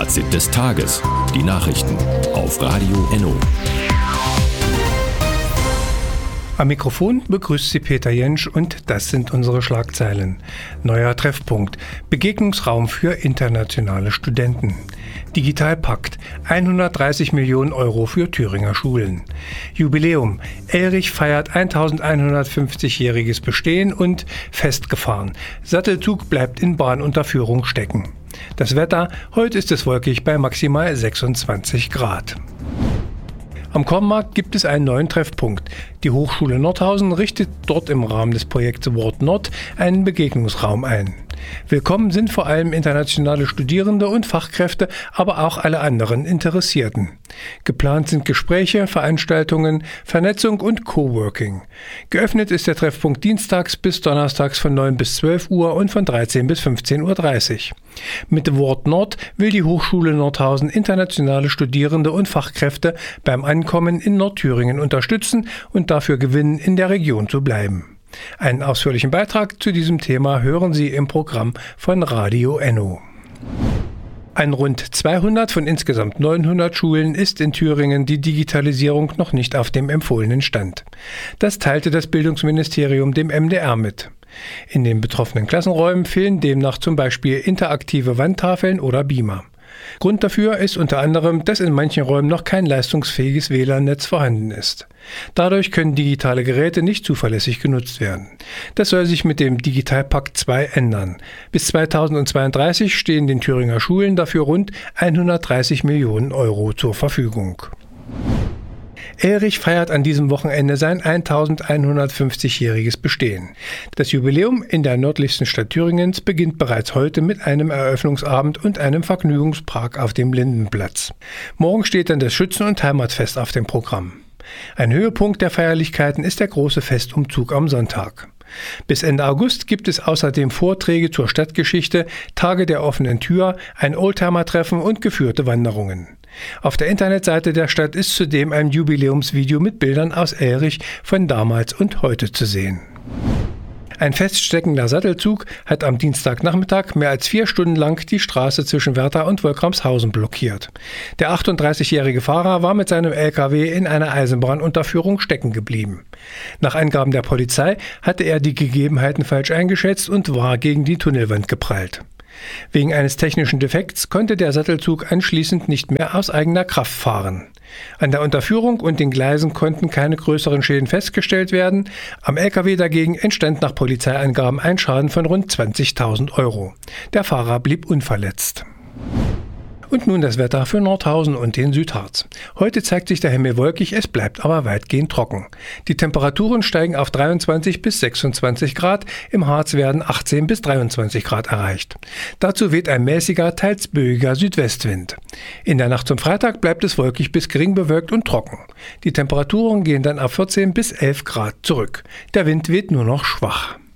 Fazit des Tages. Die Nachrichten auf Radio Enno. Am Mikrofon begrüßt Sie Peter Jentsch und das sind unsere Schlagzeilen. Neuer Treffpunkt. Begegnungsraum für internationale Studenten. Digitalpakt. 130 Millionen Euro für Thüringer Schulen. Jubiläum. Elrich feiert 1150-jähriges Bestehen und festgefahren. Sattelzug bleibt in Bahnunterführung stecken. Das Wetter. Heute ist es wolkig bei maximal 26 Grad. Am Kornmarkt gibt es einen neuen Treffpunkt. Die Hochschule Nordhausen richtet dort im Rahmen des Projekts Wort Nord einen Begegnungsraum ein. Willkommen sind vor allem internationale Studierende und Fachkräfte, aber auch alle anderen Interessierten. Geplant sind Gespräche, Veranstaltungen, Vernetzung und Coworking. Geöffnet ist der Treffpunkt dienstags bis donnerstags von 9 bis 12 Uhr und von 13 bis 15.30 Uhr. Mit Wort Nord will die Hochschule Nordhausen internationale Studierende und Fachkräfte beim Ankommen in Nordthüringen unterstützen und dafür gewinnen, in der Region zu bleiben. Einen ausführlichen Beitrag zu diesem Thema hören Sie im Programm von Radio Enno. An rund 200 von insgesamt 900 Schulen ist in Thüringen die Digitalisierung noch nicht auf dem empfohlenen Stand. Das teilte das Bildungsministerium dem MDR mit. In den betroffenen Klassenräumen fehlen demnach zum Beispiel interaktive Wandtafeln oder Beamer. Grund dafür ist unter anderem, dass in manchen Räumen noch kein leistungsfähiges WLAN-Netz vorhanden ist. Dadurch können digitale Geräte nicht zuverlässig genutzt werden. Das soll sich mit dem Digitalpakt 2 ändern. Bis 2032 stehen den Thüringer Schulen dafür rund 130 Millionen Euro zur Verfügung. Elrich feiert an diesem Wochenende sein 1150-jähriges Bestehen. Das Jubiläum in der nördlichsten Stadt Thüringens beginnt bereits heute mit einem Eröffnungsabend und einem Vergnügungspark auf dem Lindenplatz. Morgen steht dann das Schützen- und Heimatfest auf dem Programm. Ein Höhepunkt der Feierlichkeiten ist der große Festumzug am Sonntag. Bis Ende August gibt es außerdem Vorträge zur Stadtgeschichte, Tage der offenen Tür, ein Oldtimer-Treffen und geführte Wanderungen. Auf der Internetseite der Stadt ist zudem ein Jubiläumsvideo mit Bildern aus Elrich von damals und heute zu sehen. Ein feststeckender Sattelzug hat am Dienstagnachmittag mehr als 4 Stunden lang die Straße zwischen Werther und Wolkramshausen blockiert. Der 38-jährige Fahrer war mit seinem LKW in einer Eisenbahnunterführung stecken geblieben. Nach Angaben der Polizei hatte er die Gegebenheiten falsch eingeschätzt und war gegen die Tunnelwand geprallt. Wegen eines technischen Defekts konnte der Sattelzug anschließend nicht mehr aus eigener Kraft fahren. An der Unterführung und den Gleisen konnten keine größeren Schäden festgestellt werden. Am LKW dagegen entstand nach Polizeiangaben ein Schaden von rund 20.000 Euro. Der Fahrer blieb unverletzt. Und nun das Wetter für Nordhausen und den Südharz. Heute zeigt sich der Himmel wolkig, es bleibt aber weitgehend trocken. Die Temperaturen steigen auf 23 bis 26 Grad, im Harz werden 18 bis 23 Grad erreicht. Dazu weht ein mäßiger, teils böiger Südwestwind. In der Nacht zum Freitag bleibt es wolkig bis gering bewölkt und trocken. Die Temperaturen gehen dann auf 14 bis 11 Grad zurück. Der Wind weht nur noch schwach.